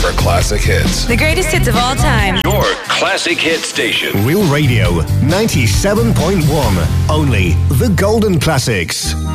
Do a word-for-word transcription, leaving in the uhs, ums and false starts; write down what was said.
for classic hits. The greatest hits of all time. Your classic hit station. Real Radio ninety-seven point one. Only the golden classics.